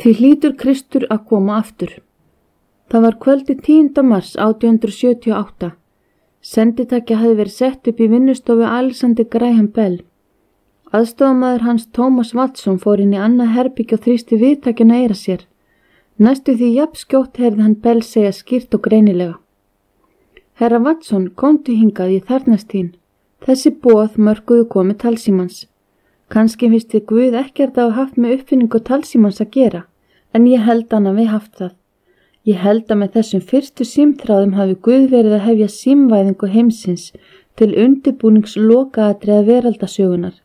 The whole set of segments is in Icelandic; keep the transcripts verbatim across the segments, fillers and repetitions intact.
Því hlýtur Kristur að koma aftur. Það var kvöldi tíunda mars átján hundruð sjötíu og átta. Senditækja hafði verið sett upp í vinnustofu Alexander Graham Bell. Aðstofamaður hans Thomas Watson fór inn í annað herbergi og þrýsti viðtækjuna eyra sér. Næstu því jafn skjótt heyrði hann Bell segja skýrt og greinilega: Herra Watson, komdu hingað, ég þarfnast þín. Þessi boð mörkuðu komi talsímans. Kannski finnst þið Guð ekkert að hafa haft með uppfinningu talsímans að gera, en ég held hann að við haft það. Ég held að með þessum fyrstu símþráðum hafi Guð verið að hefja símvæðingu heimsins til undirbúnings lokaatriða veraldasögunar.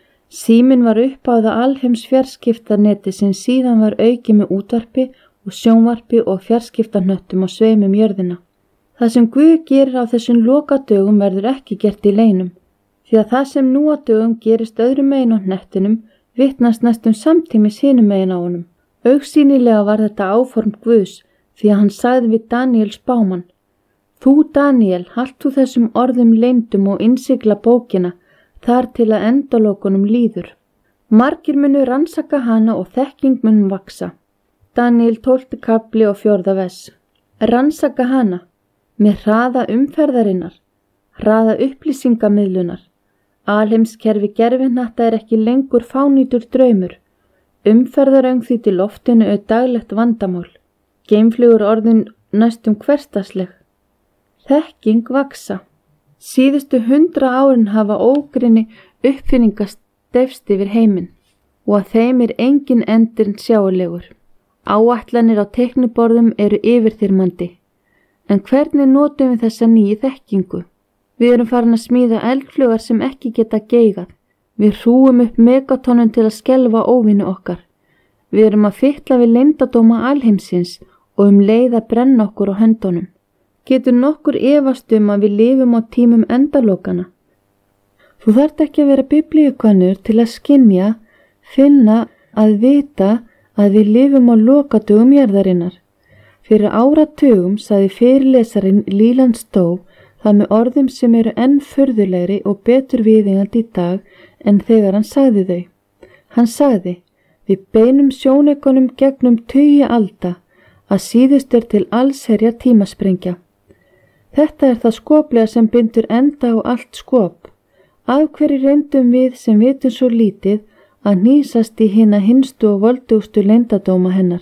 Síminn var uppáða alheims fjarskiptaneti sem síðan var aukið með útvarpi og sjónvarpi og fjarskiptanöttum á sveimum jörðina. Það sem Guð gerir á þessum lokadögum verður ekki gert í leynum, því að það sem nú á dögum gerist öðrum megin á hnettinum vitnast næstum samtímis hinum megin á honum. Augsýnilega var þetta áform Guðs, því að hann sagði við Daniel spámann: Þú, Daniel, halt þú þessum orðum leyndum og innsigla bókina þar til að endalokunum líður. Margir munu rannsaka hana og þekking mun vaksa. Daniel tólfti kafli og fjórða vers. Rannsaka hana með hraða umferðarinnar, hraða upplýsingamiðlunar. Alheimskerfi gervihnatta er ekki lengur fánýtur draumur. Umferðaröngþýtt í loftinu er daglegt vandamál. Geimflugur orðin næstum hversdagsleg. Þekking vaksa. Síðustu hundra árin hafa ógrynni uppfinningast stefst yfir heiminn og að þeim er engin endurinn sjáanlegur. Áætlanir á teikniborðum eru yfirþyrmandi. En hvernig notum við þessa nýju þekkingu? Við erum farin að smíða eldflugar sem ekki geta geigað. Við hrúum upp megatonum til að skelfa óvini okkar. Við erum að fitla við leyndadóma alheimsins og um leið að brenna okkur á höndunum. Getur nokkur efast um að við lifum á tímum endalokana? Þú þarft ekki að vera biblíukönnur til að skynja, finna, að vita að við lifum á lokadögum jarðarinnar. Fyrir áratugum sagði fyrirlesarin Leland Stowe það með orðum sem eru enn furðulegri og betur viðeigandi í dag en þegar hann sagði þau. Hann sagði: Við beinum sjónaukunum gegnum tugi alda, að síðust er til allsherjar tímasprengja. Þetta er það skoplega sem bindur enda á allt skop. Af hverju reyndum við sem vitum svo lítið að hnýsast í hina hinstu og voldugustu leyndadóma hennar?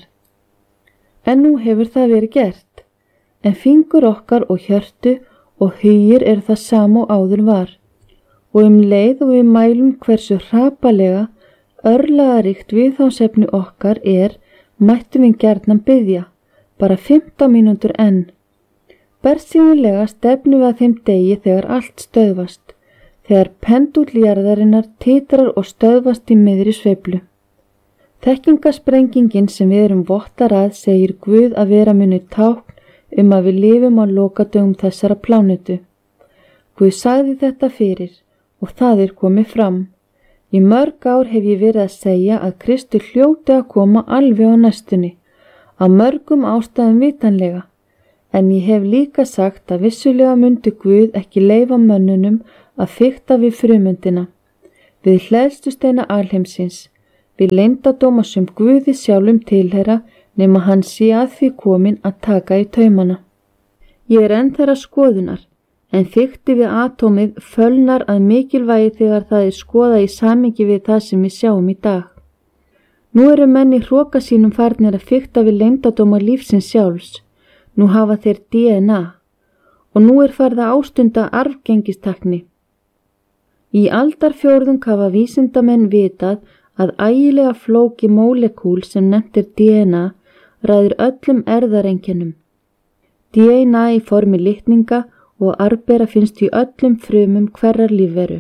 En nú hefur það verið gert. En fingur okkar og hjörtu og hugir er það sama og áður var. Og um leið og við mælum hversu hrapalega, örlagaríkt viðfangsefni okkar er, mættum við gjarnan biðja, bara fimmtán mínútur enn. Bersýnilega stefnum við að þeim degi þegar allt stöðvast, þegar pendúll jarðarinnar titrar og stöðvast í miðri sveiflu. Þekkingasprengingin sem við erum vottar að segir Guð að vera muni tákn um að við lifum á lokadögum þessara plánetu. Guð sagði þetta fyrir og það er komið fram. Í mörg ár hef ég verið að segja að Kristur hljóti að koma alveg á næstunni, af mörgum ástæðum vitanlega, en ég hef líka sagt að vissulega myndi Guð ekki leyfa mönnunum að fikta við frumundina, við hleðstusteina alheimsins, við leyndadóma sem Guði sjálfum tilheyra nema hann sé að því komin að taka í taumana. Ég er enn þeirra skoðunar, en fikti við atómið fölnar að mikilvægi þegar það er skoðað í samhengi við það sem við sjáum í dag. Nú eru menn í hroka sínum farnir að fikta við leyndadóma lífsins sjálfs. Nú hafa þeir D N A og nú er farið að ástunda arfgengistakni. Í aldarfjórðung hafa vísindamenn vitað að ægilega flóki mólekúl sem nefnt er D N A ræður öllum erfðareinkennum. D N A í formi litninga og arfbera finnst í öllum frumum hverrar lífveru.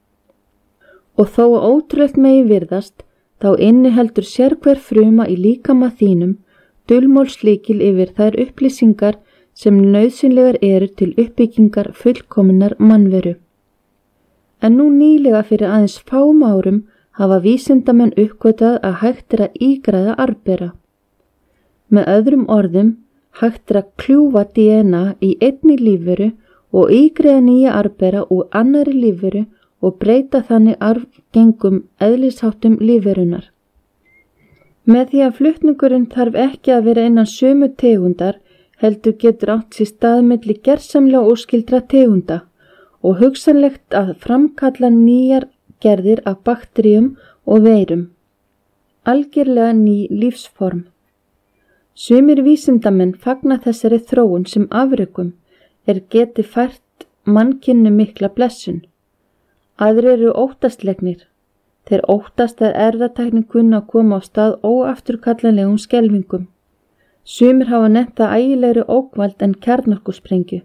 Og þó að ótrúlegt megi virðast, þá inniheldur sérhver fruma í líkama þínum dulmálslykil yfir þær upplýsingar sem nauðsynlegar eru til uppbyggingar fullkominnar mannveru. En nú nýlega fyrir aðeins fáum árum hafa vísindamenn uppgötvað að hægt er að ígræða arfbera. Með öðrum orðum, hægt er að kljúfa D N A í einni lífveru og ígræða nýja arfbera úr annarri lífveru og breyta þannig arfgengum eðlisháttum lífverunar. Með því að flutningurinn þarf ekki að vera innan sömu tegundar, heldur getur átt sér stað milli gersamlega óskyldra tegunda og hugsanlegt að framkalla nýjar gerðir af bakteríum og veirum. Algjörlega ný lífsform. Sumir vísindamenn fagna þessari þróun sem afrekum er geti fært mannkynnu mikla blessun. Aðrir eru óttaslegnir. Þeir óttast að erfðatæknin kunni að koma á stað óafturkallanlegum skelfingum. Sumir hafa nefnt það ægilegri ógnvald en kjarnorkusprengju.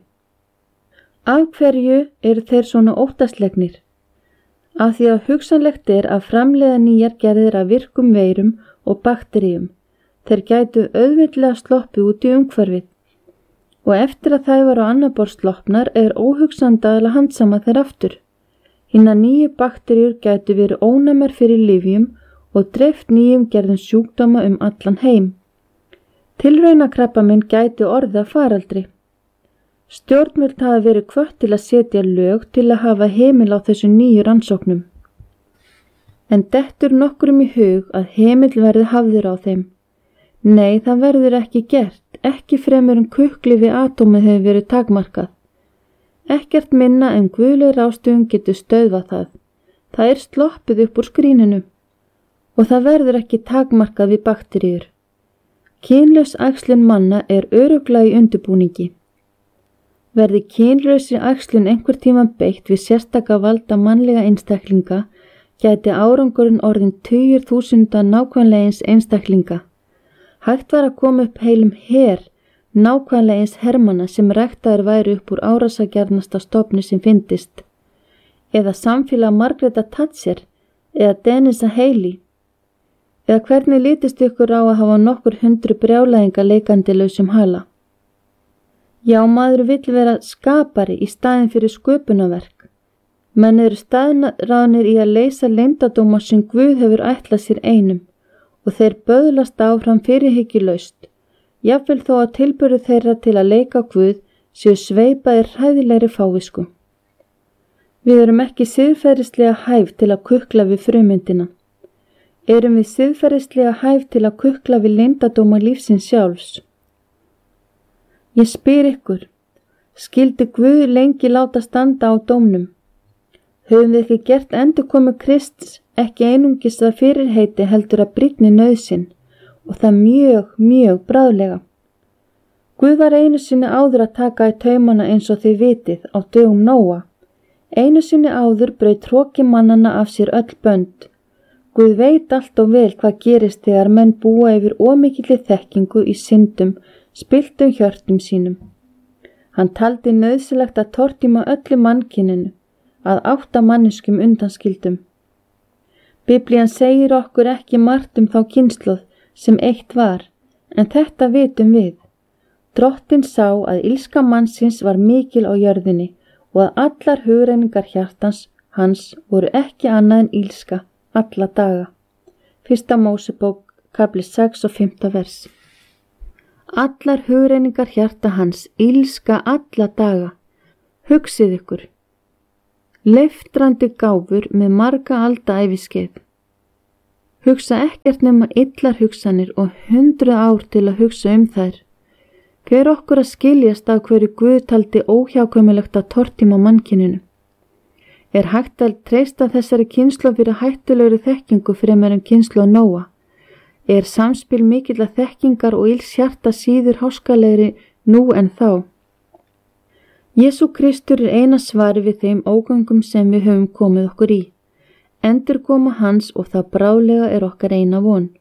Af hverju eru þeir svona óttaslegnir? Af því að hugsanlegt er að framleiða nýjar gerðir af virkum veirum og bakteríum. Þeir gætu auðveldlega sloppið út í umhverfið og eftir að þær var á annað borð sloppnar er óhugsandi að handsama þeir aftur. Hinar nýju bakteríur gætu verið ónæmar fyrir lyfjum og dreift nýjum gerðum sjúkdóma um allan heim. Tilraunakrabbamein gæti orðið að faraldri. Stjórnvöld hafa verið hvött til að setja lög til að hafa heimil á þessu nýju rannsóknum. En dettur nokkrum í hug að heimill verði hafður á þeim. Nei, það verður ekki gert, ekki fremur en kukklyfi atómið hefur verið takmarkað. Ekkert minna en guðleg ráðstöfun getur stöðvað það. Það er sloppið upp úr skríninu og það verður ekki takmarkað við bakteríur. Kynlaus æxlun manna er örugglega í undirbúningi. Verði kynlausri æxlun einhver tíma beitt við sérstaka valda mannlega einstaklinga, gæti árangurinn orðin tugir þúsunda nákvæmlega eins einstaklinga. Hægt var að koma upp heilum her, nákvæmlega eins hermanna sem ræktaðir væri upp úr árásargjarnasta stofni sem fyndist. Eða samfélag Margreta Thatcher eða Denisa Haley. Eða hvernig litist ykkur á að hafa nokkur hundru brjálæðinga leikandi lausum hala? Já, maður vill vera skapari í staðin fyrir sköpunarverk. Menn eru staðráðnir í að leysa leyndardóma sem Guð hefur ætlað sér einum og þeir böðlast áfram fyrirhyggjulaust, jafnvel þó að tilburður þeirra til að leika Guð séu sveipaðir hræðilegri fávisku. Við erum ekki siðferðislega hæf til að kukla við frumyndina. Erum við siðferðislega hæf til að kukla við leyndardóma lífsins sjálfs? Ég spyr ykkur, skyldi Guð lengi láta standa á dómnum? Höfum við ekki gert endurkomu Krists ekki einungis að fyrirheiti heldur að brýnni nauðsyn og það mjög, mjög bráðlega. Guð var einu sinni áður að taka í taumana eins og þið vitið á dögum Nóa. Einu sinni áður braut hroki mannanna af sér öll bönd. Guð veit allt og vel hvað gerist þegar menn búa yfir ómikilli þekkingu í syndum, spilltum hjörtum sínum. Hann taldi nauðsynlegt að tortíma öllu mannkyninu, að átta manneskjum undanskildum. Biblían segir okkur ekki margt um þá kynslóð sem eitt var, en þetta vitum við. Drottinn sá að illska mannsins var mikil á jörðinni og að allar hugrenningar hjartans hans voru ekki annað en illska alla daga. Fyrsta Mósebók, kafli sex og fimmta vers. Allar hugrenningar hjarta hans, illska alla daga. Hugsið ykkur. Leiftrandi gáfur með marga alda æviskeið. Hugsa ekkert nema illar hugsanir og hundruð ár til að hugsa um þær. Hver okkur að skiljast af hverju Guð taldi óhjákvæmilegt að tortíma mannkyninu? Er hægt að treysta þessari kynslóð fyrir hættulegri þekkingu fremur en kynslóð Nóa? Er samspil mikilla þekkingar og ills hjarta síður háskalegri nú en þá? Jesú Kristur er eina svari við þeim ógöngum sem við höfum komið okkur í. Endurkoma hans og það bráðlega er okkar eina von.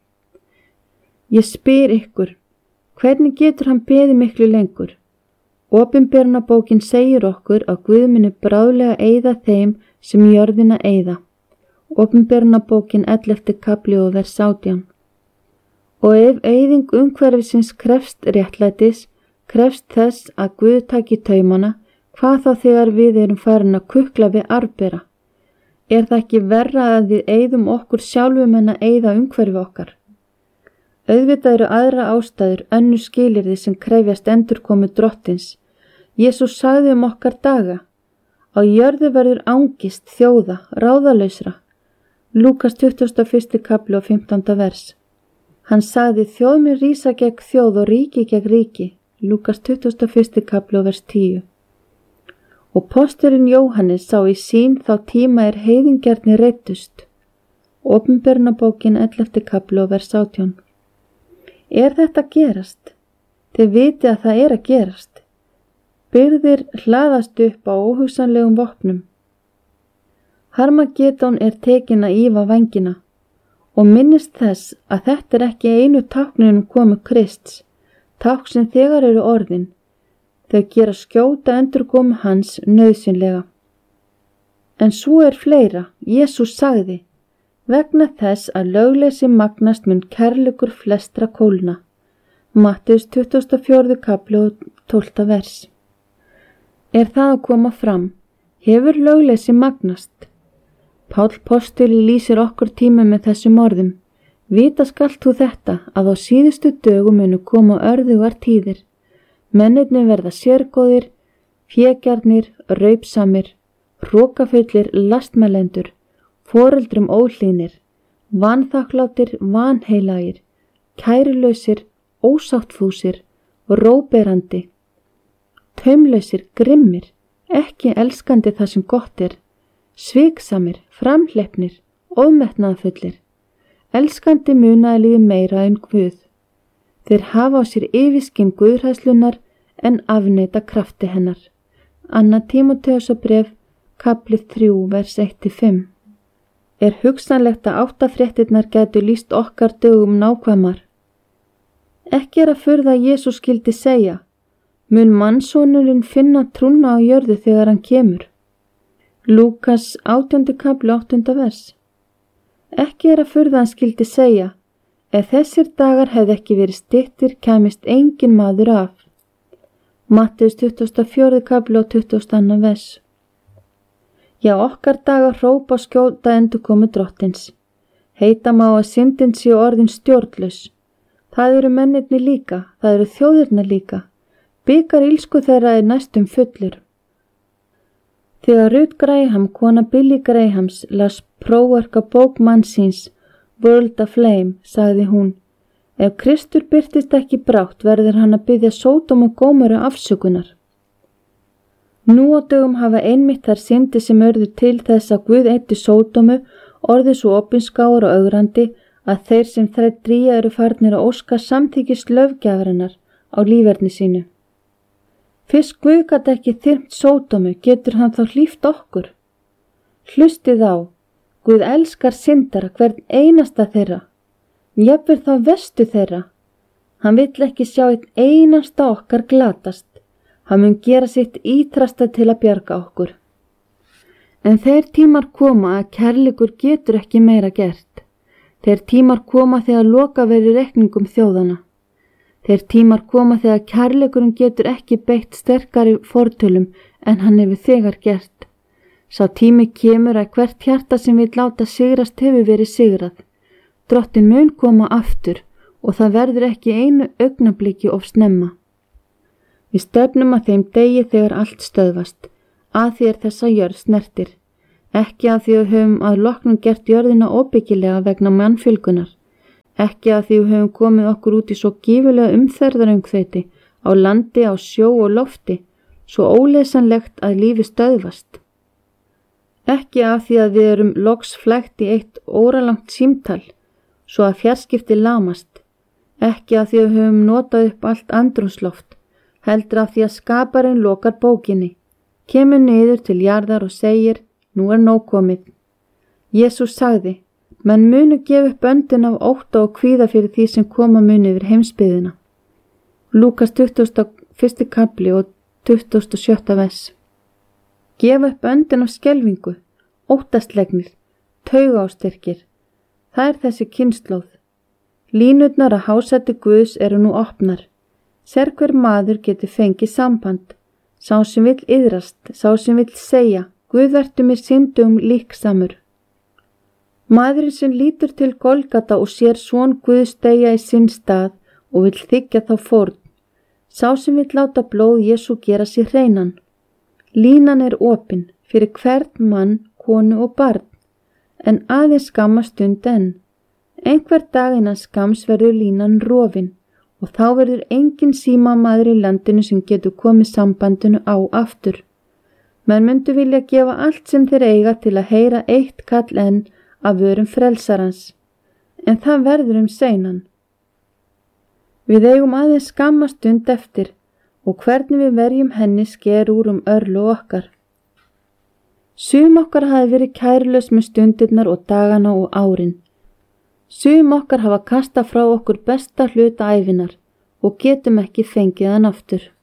Ég spyr ykkur, hvernig getur hann beðið miklu lengur? Opinberunarbókin segir okkur að Guð muni bráðlega eyða þeim sem jörðina eyða. Opinberunarbókin ellefti kafli og vers átján. Og ef eyðing umhverfisins krefst réttlætis, krefst þess að Guð taki taumana, hvað þá þegar við erum farin að kukla við arfbera? Er það ekki verra að við eyðum okkur sjálfum en að eyða umhverfi okkar? Auðvitað eru aðra ástæður, önnur skilyrði sem krefjast endurkomu Drottins. Jesús sagði um okkar daga: á jörðu verður angist þjóða, ráðalausra. Lúkas tuttugasta og fyrsti kafli og fimmtánda vers. Hann sagði þjóð mun rísa gegn þjóð og ríki gegn ríki, Lúkas tuttugasta og fyrsti kafli og vers tíu. Og posturinn Jóhannes sá í sýn þá tíma er heiðingjarnir reiddust, Opinberunarbókin ellefti kafli og vers átján. Er þetta að gerast? Þið vitið að það er að gerast. Byrðir hlaðast upp á óhugsanlegum vopnum. Harmagedón er tekin að ífa vængina og minnist þess að þetta er ekki einu táknunum komu Krists, tákn sem þegar eru orðin, þau gera skjóta endurkomu hans nauðsynlega. En svo er fleira, Jesús sagði, vegna þess að lögleysi magnast mun kærleikur flestra kólna. Matteus tuttugasta og fjórði kafli og tólfta vers. Er það að koma fram? Hefur lögleysi magnast? Páll postuli lýsir okkur tíma með þessum orðum. Vita skalt þú þetta að á síðustu dögum munu koma örðugar tíðir. Mennirnir verða sérgóðir, fégjarnir, raupsamir, hrókafullir, lastmælendur, foreldrum óhlýðnir, vanþakklátir, vanheilagir, kærulausir, ósáttfúsir, róberandi, taumlausir, grimmir, ekki elskandi það sem gott er, sviksamir, framhleppnir, ofmetnaðarfullir, elskandi munaðalífi meira en Guð. Þeir hafa á sér yfirskinn guðhræðslunnar en afneita krafti hennar. Anna Tímóteusarbréf, kafli þrjú, vers eitt til fimm. Er hugsanlegt að áttafréttirnar gætu lýst okkar dögum nákvæmar? Ekki er að furða að Jesús skildi segja, mun mannsonurinn finna trúna á jörðu þegar hann kemur. Lúkas átjándi kafli áttunda vers. Ekki er að furða hann skildi segja, ef þessir dagar hefði ekki verið styttir kæmist engin maður af. Matteus tuttugasta og fjórði kafli og tuttugasta og annar vers. Já, okkar dagar hrópa skjóta endurkomu drottins. Heita má að syndin sé orðin stjórnlaus. Það eru mennirnir líka, það eru þjóðirnar líka. Bikar ílsku þeirra er næstum fullur. Þegar Ruth Graham, kona Billy Grahams, las prófarka bók mannsins, World of Flame, sagði hún, ef Kristur birtist ekki brátt verður hann að biðja Sódom og Gómoru afsökunar. Nú á dögum hafa einmitt þær syndir sem urðu til þess að Guð eyddi Sódomu orðið svo opinskáir og ögrandi að þeir sem þær dría eru farnir að óska samþykkis löfgjafarinnar á líferni sínu. Fyrst Guð gat ekki þyrmt Sódomu, getur hann þá hlíft okkur? Hlustið á, Guð elskar syndara hvern einasta þeirra, jafnvel þá verstu þeirra. Hann vill ekki sjá einn einasta okkar glatast. Hann mun gera sitt ítrasta til að bjarga okkur. En þeir tímar koma að kærleikur getur ekki meira gert. Þeir tímar koma þegar loka verður reikningum þjóðana. Þeir tímar koma þegar kærleikurinn getur ekki beitt sterkari fortölum en hann hefur þegar gert. Sá tími kemur að hvert hjarta sem vill láta sigrast hefur verið sigrað. Drottinn mun koma aftur og það verður ekki einu augnabliki of snemma. Við stefnum að þeim degi þegar allt stöðvast, að því er þessa jörð snertir. Ekki að því við höfum að loknum gert jörðina óbyggilega vegna mannfjölgunar. Ekki að því við höfum komið okkur út í svo gífurlega umferðaröngþveiti á landi, á sjó og lofti, svo óleysanlegt að lífi stöðvast. Ekki af því að við erum loks flækt í eitt óralangt símtal, svo að fjarskipti lamast. Ekki af því að við höfum notað upp allt andrúmsloft, heldur af því að skaparinn lokar bókinni, kemur niður til jarðar og segir, nú er nóg komið. Jesús sagði, menn munu gefa upp öndin af ótta og kvíða fyrir því sem koma muni yfir heimsbyggðina. Lúkas tuttugasta og fyrsti kafli og tuttugasta og sjötta vers. Gefa upp öndin af skelfingu, óttaslegnir, taugaástyrkir. Það er þessi kynslóð. Línurnar að hásæti Guðs eru nú opnar. Sér hver maður getur fengið samband. Sá sem vill iðrast, sá sem vill segja, Guð vertu mér syndugum líksamur. Maðurinn sem lítur til Golgata og sér son Guðs deyja í sinn stað og vill þiggja þá fórn. Sá sem vill láta blóð Jesú gera sér hreinan. Línan er opin fyrir hvern mann, konu og barn, en aðeins skamma stund enn. Einhver dag innan skams verður línan rofin og þá verður engin símamaður í landinu sem getur komið sambandinu á aftur. Menn myndu vilja gefa allt sem þeir eiga til að heyra eitt kall enn af vörum frelsarans, en það verður um seinan. Við eigum aðeins skamma stund eftir og hvernig við verjum henni sker úr um örlög okkar. Sum okkar hafi verið kærulaus með stundirnar og dagana og árin. Sum okkar hafa kastað frá okkur besta hluta ævinar og getum ekki fengið hann aftur.